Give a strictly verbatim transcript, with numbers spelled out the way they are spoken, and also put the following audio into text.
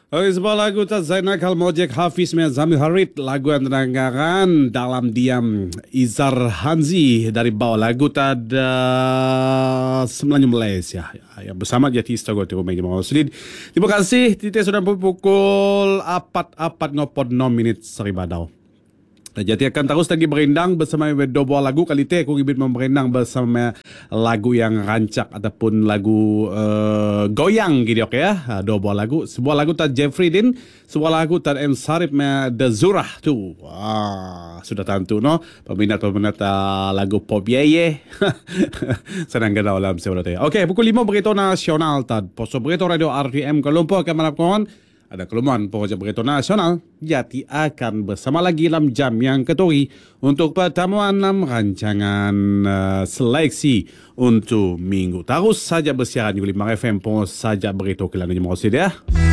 Oke, sebuah lagu tak Zainal Mojek Hafiz Zamil Harit, lagu yang terdengarkan dalam diam Izar Hanzi dari bawah lagu tada Semenanjung Malaysia yang bersama Jati Istago Tiro Meja Mausudin. Terima kasih. Titik sudah pukul empat empat ngopod enam minit Saribadau. Jadi akan terus lagi berendang bersama dua buah lagu. Kali ini aku ingin berendang bersama lagu yang rancak ataupun lagu uh, goyang gitu okay, ya. Dua buah lagu. Sebuah lagu tad Jeffrey Din, sebuah lagu tad M Sarip me The Zurah tu. Wah, sudah tentu no. Peminat-peminat uh, lagu pop ye ye. Senang kenal dalam sebenarnya. Okey, pukul lima berita nasional tad. Poso berita radio R T M Kelompok akan melakukan ada kelemahan penguasa berita nasional. Jati akan bersama lagi dalam jam yang keturi untuk pertemuan dalam rancangan uh, seleksi untuk minggu. Terus saja bersiaran di lima F M pun saja berita kelanjutan ya.